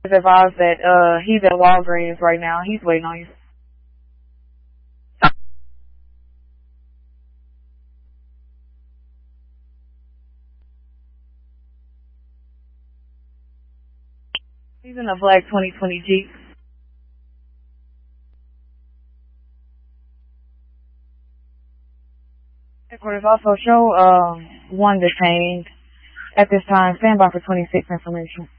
advised that he's at Walgreens right now. He's waiting on you. He's in a black 2020 Jeep. Headquarters also show one detained at this time. Stand by for 26 information.